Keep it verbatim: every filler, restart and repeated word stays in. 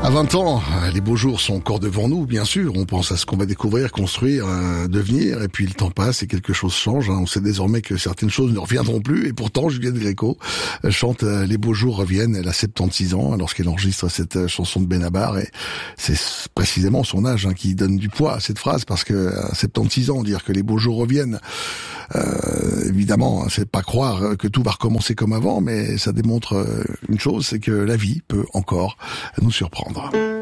À vingt ans, les beaux jours sont encore devant nous, bien sûr. On pense à ce qu'on va découvrir, construire, euh, devenir, et puis le temps passe et quelque chose change. Hein. On sait désormais que certaines choses ne reviendront plus, et pourtant Juliette Gréco chante euh, Les beaux jours reviennent. Elle a soixante-six ans lorsqu'elle enregistre cette euh, chanson de Benabar, et c'est précisément son âge hein, qui donne du poids à cette phrase, parce que à soixante-six ans, dire que les beaux jours reviennent, euh, évidemment, c'est pas croire que tout va recommencer comme avant, mais ça démontre une chose, c'est que la vie peut encore nous surprendre.